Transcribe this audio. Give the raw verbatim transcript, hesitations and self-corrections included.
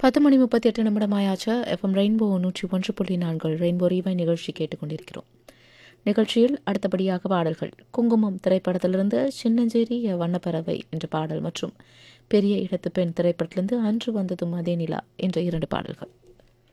பத்து மணி முப்பத்தி எட்டு நிமிடமாயாச்சு. எஃப்எம் ரெயின்போ நூற்றி ஒன்று புள்ளி நான்கு ரெயின்போ ரீவை நிகழ்ச்சி கேட்டுக்கொண்டிருக்கிறோம். நிகழ்ச்சியில் அடுத்தபடியாக பாடல்கள். குங்குமம் திரைப்படத்திலிருந்து சின்னஞ்சேரிய வண்ணப்பறவை என்ற பாடல் மற்றும் பெரிய இடத்து பெண் திரைப்படத்திலிருந்து அன்று வந்ததும் அதே நிலா என்ற இரண்டு பாடல்கள்.